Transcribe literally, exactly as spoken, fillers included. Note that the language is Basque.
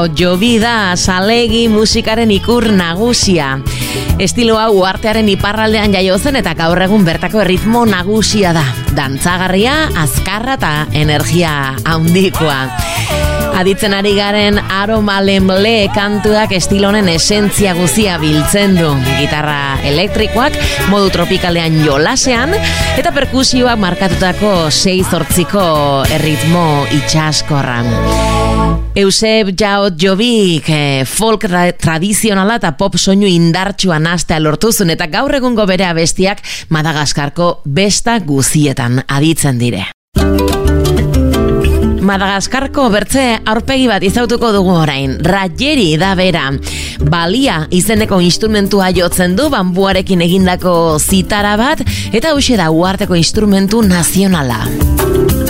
Jobi da salegi musikaren ikur nagusia. Estilo hau uhartearen iparraldean jaio zen eta gaur egun bertako erritmo nagusia da. Dantzagarria, azkarra eta energia handikoa. Aditzen ari garen Aromalemle kantuak estilonen esentzia guzia biltzen du. Gitarra elektrikoak modu tropikalean jolasean eta perkusioak markatutako sei zortziko erritmo itxaskorran. Euseb Jaot Jobik eh, folk tradizionala eta pop soinu indartsua nastea lortuzun eta gaur egungo bere abestiak Madagaskarko besta guzietan aditzen dire. Madagaskarko bertze aurpegi bat izautuko dugu orain. Rajeri da bera. Balia izeneko instrumentua jotzen du bambuarekin egindako zitara bat eta hauxe da uharteko instrumentu nazionala.